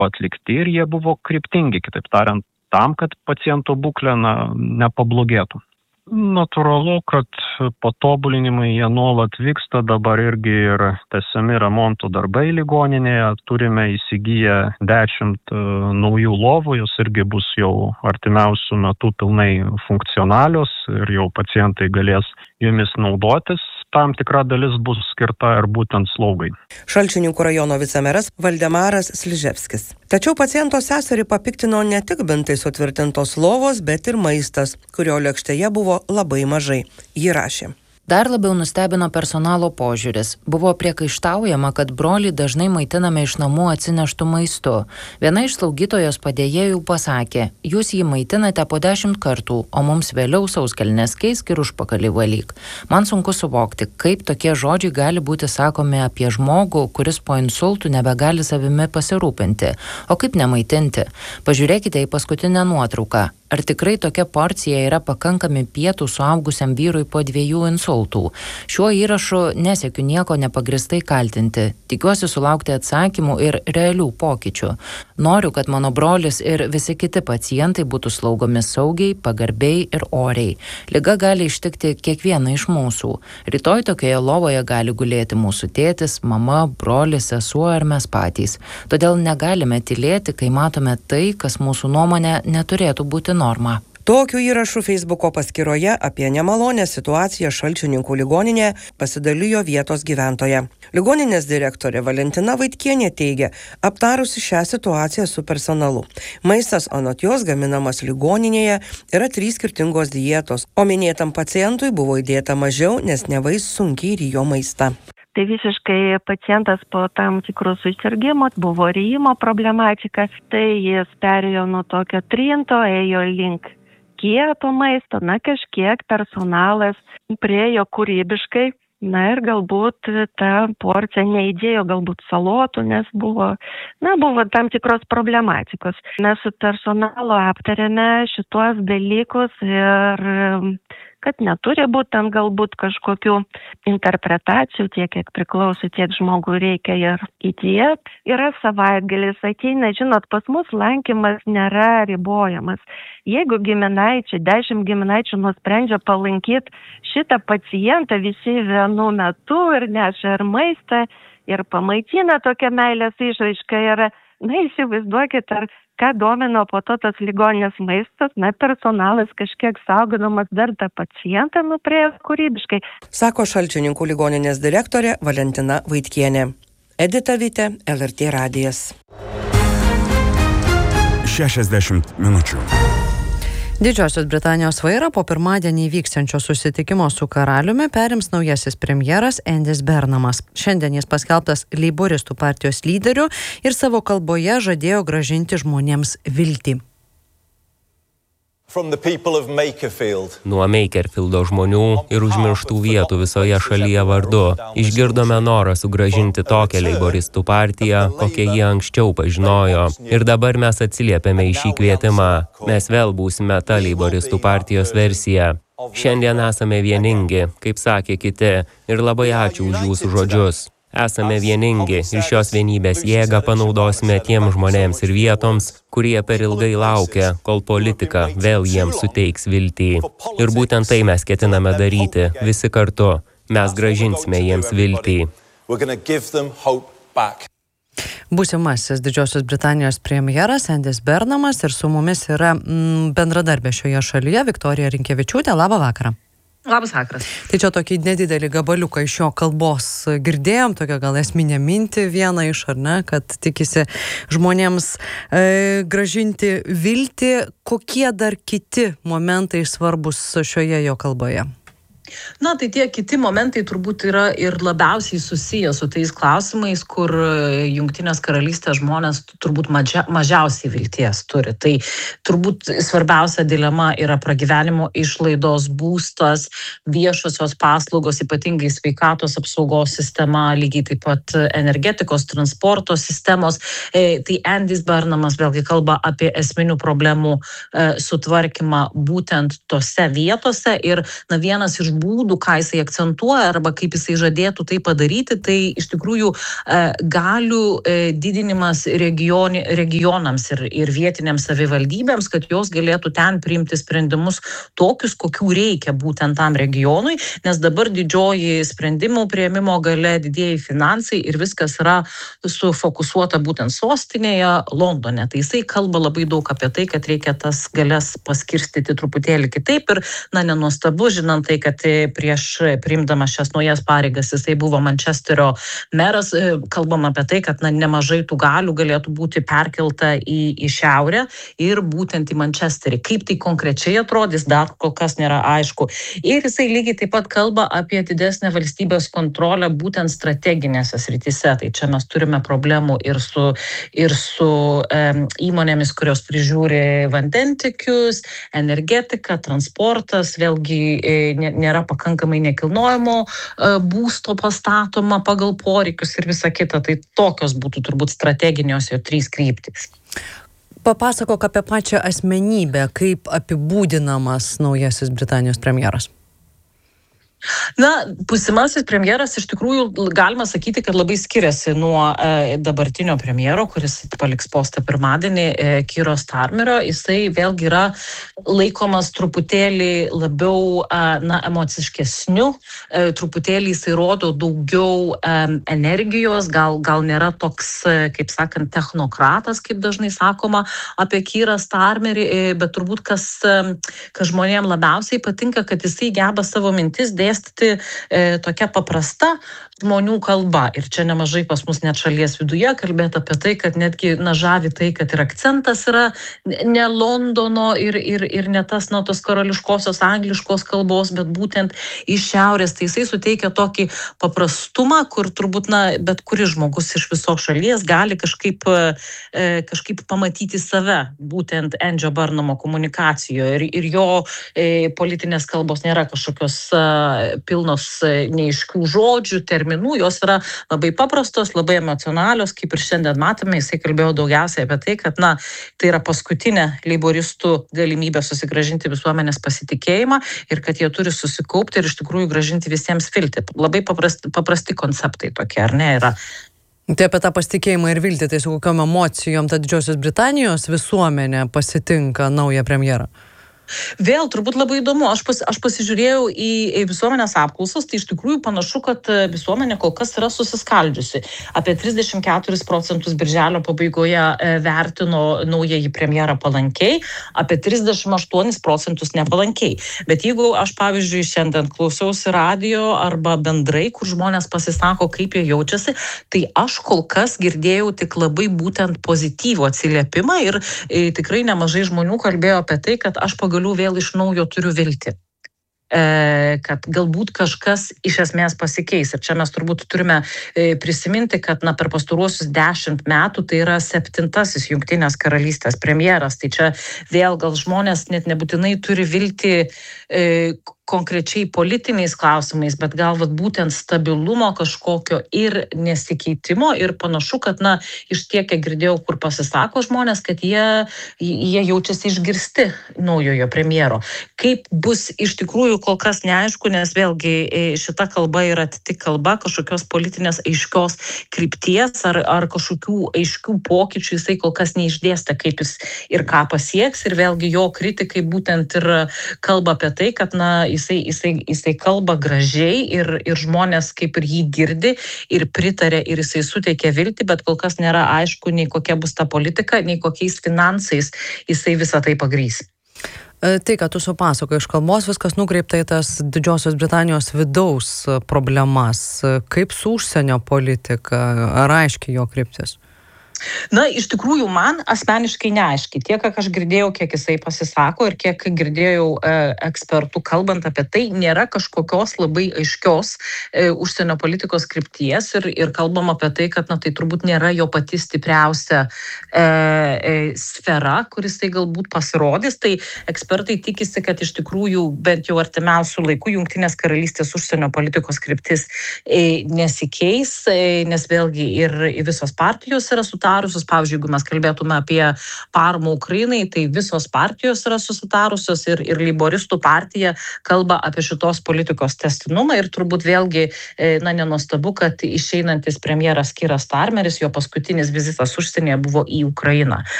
atlikti ir jie buvo kryptingi, kitaip tariant, tam, kad paciento būklė nepablogėtų. Natūralu, kad patobulinimai jie nuolat vyksta, dabar irgi ir tęsiami remonto darbai ligoninėje, turime įsigiję 10 naujų lovų, jos irgi bus jau artimiausių metų pilnai funkcionalios ir jau pacientai galės jomis naudotis. Tam tikra dalis bus skirta ir būtent slaugai. Šalčininkų rajono vicemeras Valdemaras Sliževskis. Tačiau paciento seserį papiktino ne tik bintai sutvirtintos lovos, bet ir maistas, kurio lėkštėje buvo labai mažai. Ji rašė. Dar labiau nustebino personalo požiūris. Buvo priekaištaujama, kad brolį dažnai maitiname iš namų atsineštų maistu. Viena iš slaugytojos padėjėjų pasakė, jūs jį maitinate po 10 kartų, o mums vėliau sauskelnes keisk ir užpakalį valyk. Man sunku suvokti, kaip tokie žodžiai gali būti sakomi apie žmogų, kuris po insultų nebegali savimi pasirūpinti. O kaip nemaitinti? Pažiūrėkite į paskutinę nuotrauką. Ar tikrai tokia porcija yra pakankami pietų suaugusiam vyrui po 2 insultų? Šiuo įrašu nesiekiu nieko nepagristai kaltinti. Tikiuosi sulaukti atsakymų ir realių pokyčių. Noriu, kad mano brolis ir visi kiti pacientai būtų slaugomi saugiai, pagarbiai ir oriai. Liga gali ištikti kiekvieną iš mūsų. Rytoj tokioje lovoje gali gulėti mūsų tėtis, mama, brolis, sesuo ar mes patys. Todėl negalime tylėti, kai matome tai, kas mūsų nuomonė neturėtų būti norma. Tokiu įrašu Facebooko paskyroje apie nemalonę situaciją Šalčininkų ligoninėje pasidalijo vietos gyventoja. Ligoninės direktorė Valentina Vaitkienė teigia, aptarusi šią situaciją su personalu. Maistas anot jos gaminamas ligoninėje yra 3 skirtingos dietos, o minėtam pacientui buvo įdėta mažiau, nes nevais sunkiai rijo maistą. Tai visiškai pacientas po tam tikrų susirgimų buvo rijimo problematika, tai jis perėjo nuo tokio trinto, ėjo link kieto maisto, kažkiek personalas priejo kūrybiškai, ir galbūt ta porcija neįdėjo galbūt salotų, nes buvo tam tikros problematikos. Mes su personalu aptarėme šituos dalykus ir kad neturi būti ten galbūt kažkokių interpretacijų, tiek kiek priklauso, tiek žmogui reikia ir įdėt. Yra savaitgalis, ateina, žinot, pas mus lankymas nėra ribojamas. Jeigu 10 giminaičių nusprendžia palankyti šitą pacientą visi vienu metu ir neša ir maistą, ir pamaitina tokia meilės išraiška yra, įsivaizduokit, ar ką domino po to tas ligoninės maistas, personalas kažkiek saugodamas dar tą pacientą priejo kūrybiškai. Sako Šalčininkų ligoninės direktorė Valentina Vaitkienė. Edita Vitė, LRT radijas. 60 minučių. Didžiosios Britanijos vairą po pirmadienį vyksiančio susitikimo su karaliumi perims naujasis premjeras Endis Bernamas. Šiandien jis paskelbtas Leiboristų partijos lyderiu ir savo kalboje žadėjo grąžinti žmonėms viltį. Nuo Makerfieldo žmonių ir užmirštų vietų visoje šalyje vardu išgirdome norą sugrąžinti tokią Leiboristų partiją, kokią jie anksčiau pažinojo. Ir dabar mes atsiliepiame į šį kvietimą. Mes vėl būsime ta Leiboristų partijos versija. Šiandien esame vieningi, kaip sakė kiti, ir labai ačiū už jūsų žodžius. Esame vieningi ir šios vienybės jėgą panaudosime tiems žmonėms ir vietoms, kurie per ilgai laukia, kol politika vėl jiems suteiks viltį. Ir būtent tai mes ketiname daryti, visi kartu. Mes grąžinsime jiems viltį. Būsimasis Didžiosios Britanijos premjeras Endis Bernamas ir su mumis yra bendradarbė šioje šalyje Viktorija Rinkevičiūtė. Labą vakarą. Labas vakaras. Tai čia tokį nedidelį gabaliuką iš jo kalbos girdėjom, tokią gal esminę mintį vieną iš, ar ne, kad tikisi žmonėms grąžinti viltį. Kokie dar kiti momentai svarbus šioje jo kalboje? Tai tie kiti momentai turbūt yra ir labiausiai susiję su tais klausimais, kur Jungtinės karalystės žmonės turbūt mažiausiai vilties turi. Tai turbūt svarbiausia dilema yra pragyvenimo išlaidos, būstas, viešosios paslaugos, ypatingai sveikatos apsaugos sistema, lygiai taip pat energetikos, transporto sistemos. Tai Endis Bernamas vėlgi kalba apie esminių problemų sutvarkymą būtent tose vietose ir vienas iš būdų, ką jisai akcentuoja arba kaip jisai žadėtų tai padaryti, tai iš tikrųjų galių didinimas regionams ir vietiniams savivaldybėms, kad jos galėtų ten priimti sprendimus tokius, kokių reikia būtent tam regionui, nes dabar didžioji sprendimų priėmimo galia, didieji finansai ir viskas yra sufokusuota būtent sostinėje Londone. Tai jisai kalba labai daug apie tai, kad reikia tas galias paskirstyti truputėlį kitaip ir, nenuostabu, žinant tai, kad prieš priimdamas šias naujas pareigas jisai buvo Mančesterio meras, kalbam apie tai, kad nemažai tų galių galėtų būti perkelta į šiaurę ir būtent į Mančesterį. Kaip tai konkrečiai atrodys, dar kol kas nėra aišku. Ir jisai lygiai taip pat kalba apie didesnę valstybės kontrolę būtent strateginėse srityse. Tai čia mes turime problemų ir su įmonėmis, kurios prižiūri vandentiekius, energetika, transportas, vėlgi nėra pakankamai nekilnojamo būsto pastatoma pagal poreikius ir visa kita. Tai tokios būtų turbūt strateginios jo 3 kryptys. Papasakok apie pačią asmenybę, kaip apibūdinamas naujasis Britanijos premjeras. Būsimasis premjeras iš tikrųjų galima sakyti, kad labai skiriasi nuo dabartinio premjero, kuris paliks postą pirmadienį, Keiro Starmerio. Jisai vėlgi yra laikomas truputėlį labiau emociškesniu, truputėlį jisai rodo daugiau energijos, gal nėra toks, kaip sakant, technokratas, kaip dažnai sakoma apie Keirą Starmerį, bet turbūt kas žmonėms labiausiai patinka, kad jisai geba savo mintis dėstyti tokia paprasta žmonių kalba. Ir čia nemažai pas mus net šalies viduje kalbėti apie tai, kad netgi žavi tai, kad ir akcentas yra ne Londono ir ne tas tos karališkosios angliškos kalbos, bet būtent iš šiaurės. Tai jisai suteikia tokį paprastumą, kur turbūt bet kuris žmogus iš visos šalies gali kažkaip pamatyti save būtent Andžio Burnhamo komunikacijoje. Ir jo politinės kalbos nėra kažkokios pilnos neaiškių žodžių, terminų, jos yra labai paprastos, labai emocionalios, kaip ir šiandien matome, jisai kalbėjo daugiausiai apie tai, kad tai yra paskutinė leiboristų galimybė susigrąžinti visuomenės pasitikėjimą ir kad jie turi susikaupti ir iš tikrųjų grąžinti visiems viltį. Labai paprasti konceptai tokie, ar ne, yra. Tai apie tą pasitikėjimą ir viltį, tai su kokiom emocijom ta Didžiosios Britanijos visuomenė pasitinka naują premjerą? Vėl turbūt labai įdomu, aš pasižiūrėjau į visuomenės apklausas, tai iš tikrųjų panašu, kad visuomenė kol kas yra susiskaldžiusi. Apie 34% birželio pabaigoje vertino naująjį premjerą palankiai, apie 38% nepalankiai. Bet jeigu aš, pavyzdžiui, šiandien klausiausi radijo arba bendrai, kur žmonės pasisako, kaip jie jaučiasi, tai aš kol kas girdėjau tik labai būtent pozityvų atsiliepimą ir tikrai nemažai žmonių kalbėjo apie tai, kad aš pagaliau vėl iš naujo turiu viltį, kad galbūt kažkas iš esmės pasikeis. Ir čia mes turbūt turime prisiminti, kad per pastaruosius 10 metų tai yra 7. Jungtinės karalystės premjeras. Tai čia vėl gal žmonės net nebūtinai turi viltį konkrečiai politiniais klausimais, bet gal būtent stabilumo kažkokio ir nesikeitimo. Ir panašu, kad iš tiek, kiek girdėjau, kur pasisako žmonės, kad jie jaučiasi išgirsti naujojo premjero. Kaip bus iš tikrųjų kol kas neaišku, nes vėlgi šita kalba yra tik kalba kažkokios politinės aiškios krypties ar kažkokių aiškių pokyčių jisai kol kas neišdėstė, kaip jis ir ką pasieks. Ir vėlgi jo kritikai būtent ir kalba apie tai, kad jisai kalba gražiai ir žmonės kaip ir jį girdi ir pritarė ir jisai suteikia viltį, bet kol kas nėra aišku nei kokia bus ta politika, nei kokiais finansais jisai visą tai pagrys. Tai, kad tu supasakoji iš kalbos, viskas nukreipta į tas Didžiosios Britanijos vidaus problemas. Kaip su užsienio politika? Ar aiškiai jo kryptis? Iš tikrųjų, man asmeniškai neaiškiai. Tiek, kiek aš girdėjau, kiek jisai pasisako ir kiek girdėjau ekspertų kalbant apie tai, nėra kažkokios labai aiškios užsienio politikos krypties ir kalbam apie tai, kad tai turbūt nėra jo pati stipriausia sfera, kuris tai galbūt pasirodys. Tai ekspertai tikisi, kad iš tikrųjų bent jau artimiausių laikų Jungtinės karalystės užsienio politikos kryptis nesikeis, nes vėlgi ir visos partijos yra sutarusios susitarusios. Pavyzdžiui, jeigu mes kalbėtume apie paramą Ukrainai, tai visos partijos yra susitarusios ir Leiboristų partija kalba apie šitos politikos tęstinumą ir turbūt vėlgi, nenuostabu, kad išeinantis premjeras Kiras Starmeris, jo paskutinis vizitas užsienyje buvo į Ukrainą.